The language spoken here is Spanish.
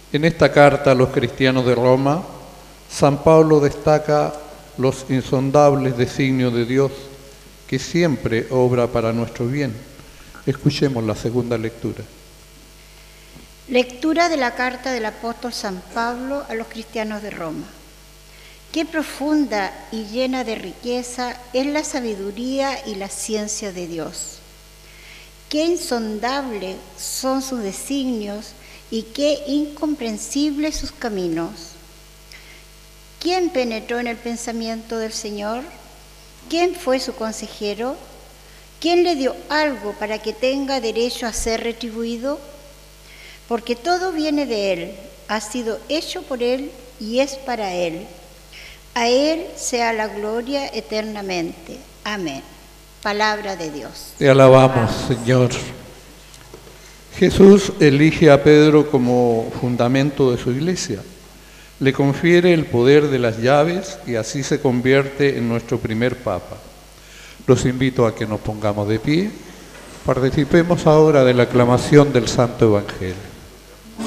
En esta carta a los cristianos de Roma, San Pablo destaca los insondables designios de Dios, que siempre obra para nuestro bien. Escuchemos la segunda lectura. Lectura de la carta del apóstol San Pablo a los cristianos de Roma. Qué profunda y llena de riqueza es la sabiduría y la ciencia de Dios. Qué insondables son sus designios y qué incomprensibles sus caminos. ¿Quién penetró en el pensamiento del Señor? ¿Quién fue su consejero? ¿Quién le dio algo para que tenga derecho a ser retribuido? Porque todo viene de Él, ha sido hecho por Él y es para Él. A Él sea la gloria eternamente. Amén. Palabra de Dios. Te alabamos, Señor. Jesús elige a Pedro como fundamento de su iglesia. Le confiere el poder de las llaves y así se convierte en nuestro primer Papa. Los invito a que nos pongamos de pie. Participemos ahora de la aclamación del Santo Evangelio.